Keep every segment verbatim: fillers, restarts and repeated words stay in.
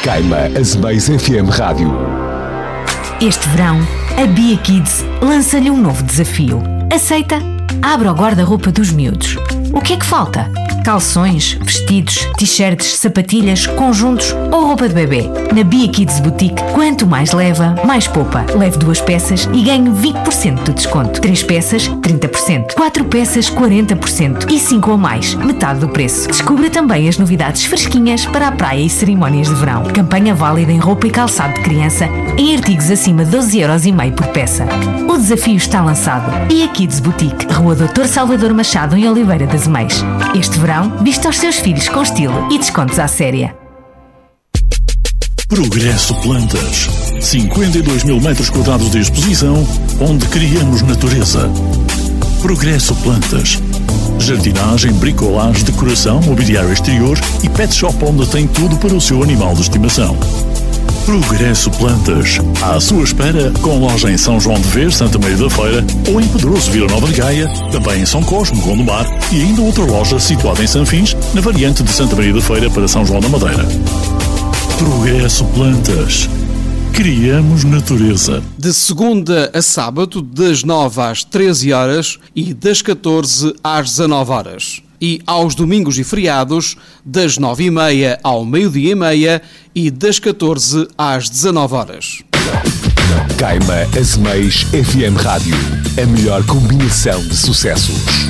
Caima Azeméis F M Rádio. Este verão, a Bia Kids lança-lhe um novo desafio. Aceita? Abra o guarda-roupa dos miúdos. O que é que falta? Calções, vestidos, t-shirts, sapatilhas, conjuntos ou roupa de bebê? Na Bia Kids Boutique, quanto mais leva, mais poupa. Leve duas peças e ganhe vinte por cento de desconto. Três peças, trinta por cento. Quatro peças, quarenta por cento. E cinco ou mais, metade do preço. Descubra também as novidades fresquinhas para a praia e cerimónias de verão. Campanha válida em roupa e calçado de criança em artigos acima de doze euros e meio por peça. O desafio está lançado. Bia Kids Boutique, Rua doutor Salvador Machado, em Oliveira das Meias. Este verão, vista aos seus filhos com estilo e descontos à séria. Progresso Plantas. cinquenta e dois mil metros quadrados de exposição, onde criamos natureza. Progresso Plantas. Jardinagem, bricolagem, decoração, mobiliário exterior e pet shop onde tem tudo para o seu animal de estimação. Progresso Plantas. À sua espera, com loja em São João de Vez, Santa Maria da Feira, ou em Pedroso, Vila Nova de Gaia, também em São Cosme, Gondomar, e ainda outra loja situada em Sanfins, na variante de Santa Maria da Feira para São João da Madeira. Progresso Plantas. Criamos natureza. De segunda a sábado, das nove às treze horas e das catorze às dezanove horas. E aos domingos e feriados, das nove e meia ao meio-dia e meia e das catorze às dezanove horas. Caima Azeméis F M Rádio. A melhor combinação de sucessos.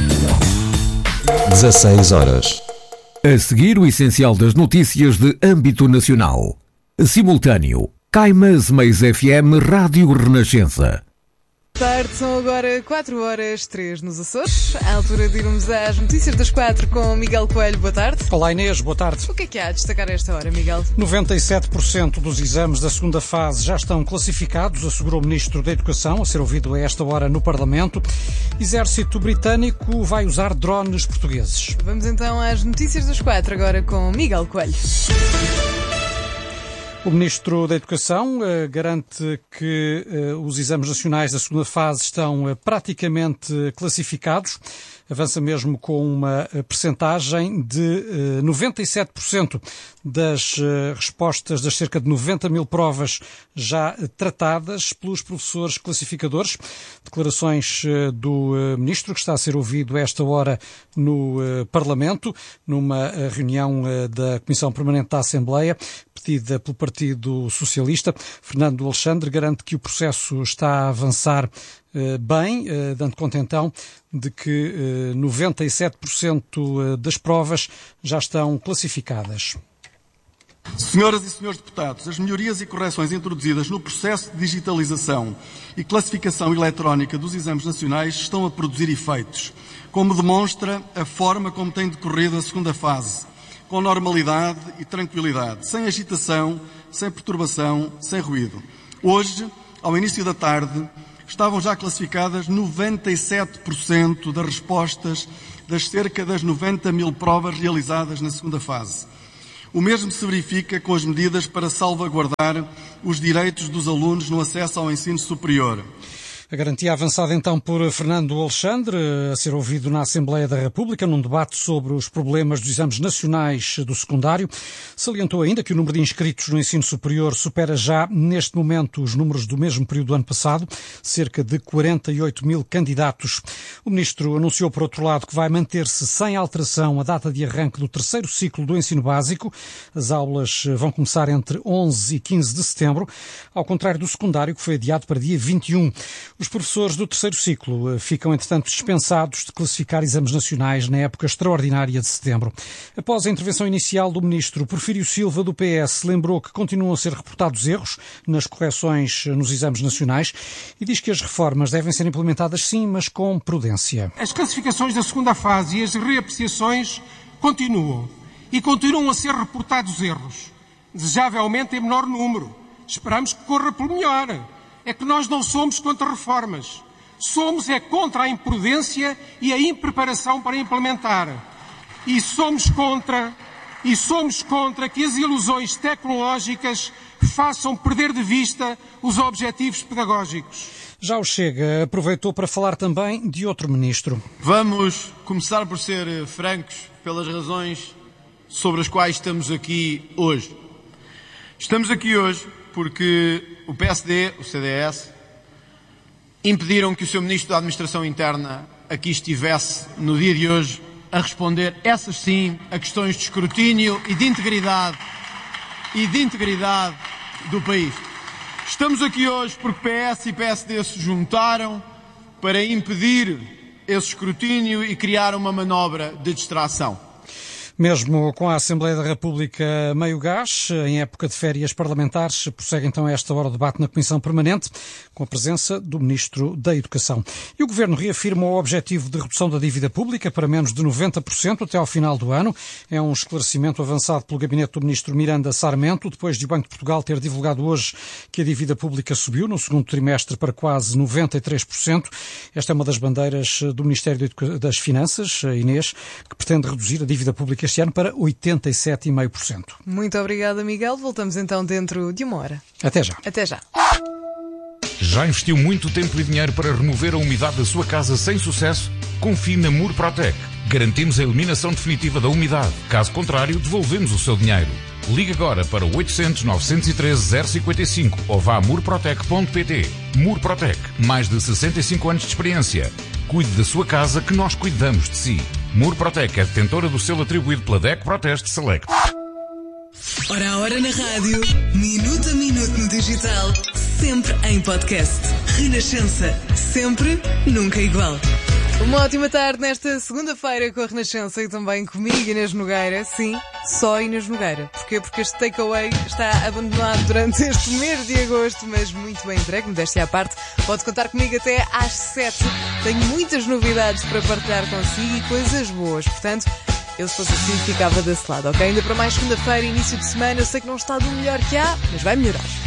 dezasseis horas. A seguir, o essencial das notícias de âmbito nacional. Simultâneo. Caima Azeméis F M Rádio Renascença. Boa tarde, são agora quatro horas três nos Açores. À altura de irmos às notícias das quatro com Miguel Coelho. Boa tarde. Olá Inês, boa tarde. O que é que há a destacar a esta hora, Miguel? noventa e sete por cento dos exames da segunda fase já estão classificados, assegurou o Ministro da Educação, a ser ouvido a esta hora no Parlamento. Exército britânico vai usar drones portugueses. Vamos então às notícias das quatro agora com Miguel Coelho. O Ministro da Educação uh, garante que uh, os exames nacionais da segunda fase estão uh, praticamente classificados. Avança mesmo com uma uh, percentagem de uh, noventa e sete por cento das uh, respostas das cerca de noventa mil provas já uh, tratadas pelos professores classificadores. Declarações uh, do uh, Ministro, que está a ser ouvido a esta hora no uh, Parlamento, numa uh, reunião uh, da Comissão Permanente da Assembleia, pedida pelo Partido Socialista. Fernando Alexandre garante que o processo está a avançar uh, bem, uh, dando conta então de que uh, noventa e sete por cento das provas já estão classificadas. Senhoras e senhores deputados, as melhorias e correções introduzidas no processo de digitalização e classificação eletrónica dos exames nacionais estão a produzir efeitos, como demonstra a forma como tem decorrido a segunda fase, com normalidade e tranquilidade, sem agitação, sem perturbação, sem ruído. Hoje, ao início da tarde, estavam já classificadas noventa e sete por cento das respostas das cerca das noventa mil provas realizadas na segunda fase. O mesmo se verifica com as medidas para salvaguardar os direitos dos alunos no acesso ao ensino superior. A garantia avançada então por Fernando Alexandre, a ser ouvido na Assembleia da República, num debate sobre os problemas dos exames nacionais do secundário. Salientou ainda que o número de inscritos no ensino superior supera já, neste momento, os números do mesmo período do ano passado, cerca de quarenta e oito mil candidatos. O Ministro anunciou, por outro lado, que vai manter-se sem alteração a data de arranque do terceiro ciclo do ensino básico. As aulas vão começar entre onze e quinze de setembro, ao contrário do secundário, que foi adiado para dia vinte e um. Os professores do terceiro ciclo ficam, entretanto, dispensados de classificar exames nacionais na época extraordinária de setembro. Após a intervenção inicial do Ministro, Porfírio Silva, do P S, lembrou que continuam a ser reportados erros nas correções nos exames nacionais e diz que as reformas devem ser implementadas sim, mas com prudência. As classificações da segunda fase e as reapreciações continuam e continuam a ser reportados erros, desejavelmente em menor número. Esperamos que corra pelo melhor. É que nós não somos contra reformas. Somos é contra a imprudência e a impreparação para implementar. E somos contra, e somos contra que as ilusões tecnológicas façam perder de vista os objetivos pedagógicos. Já o Chega aproveitou para falar também de outro ministro. Vamos começar por ser francos pelas razões sobre as quais estamos aqui hoje. Estamos aqui hoje porque o P S D, o C D S, impediram que o seu Ministro da Administração Interna aqui estivesse no dia de hoje a responder, essas sim, a questões de escrutínio e de integridade e de integridade do país. Estamos aqui hoje porque P S e P S D se juntaram para impedir esse escrutínio e criar uma manobra de distração. Mesmo com a Assembleia da República meio gás, em época de férias parlamentares, prossegue então a esta hora o debate na Comissão Permanente, com a presença do Ministro da Educação. E o Governo reafirma o objetivo de redução da dívida pública para menos de noventa por cento até ao final do ano. É um esclarecimento avançado pelo gabinete do Ministro Miranda Sarmento, depois de o Banco de Portugal ter divulgado hoje que a dívida pública subiu no segundo trimestre para quase noventa e três por cento. Esta é uma das bandeiras do Ministério das Finanças, Inês, que pretende reduzir a dívida pública este ano para oitenta e sete vírgula cinco por cento. Muito obrigada, Miguel. Voltamos então dentro de uma hora. Até já. Até já. Já investiu muito tempo e dinheiro para remover a umidade da sua casa sem sucesso? Confie na Murprotec. Garantimos a eliminação definitiva da umidade. Caso contrário, devolvemos o seu dinheiro. Ligue agora para o oitocentos, novecentos e treze, zero cinquenta e cinco ou vá a murprotec ponto pt. Murprotec. Mais de sessenta e cinco anos de experiência. Cuide da sua casa que nós cuidamos de si. Murprotec é detentora do selo atribuído pela D E C Proteste Select. Hora a hora na rádio, minuto a minuto no digital, sempre em podcast. Renascença, sempre, nunca igual. Uma ótima tarde nesta segunda-feira com a Renascença e também comigo, Inês Nogueira. Sim, só Inês Nogueira. Porquê? Porque este takeaway está abandonado durante este mês de agosto, mas muito bem entregue, modéstia à parte. Pode contar comigo até às sete. Tenho muitas novidades para partilhar consigo e coisas boas, portanto, eu se fosse assim ficava desse lado, ok? Ainda para mais segunda-feira, início de semana, eu sei que não está do melhor que há, mas vai melhorar.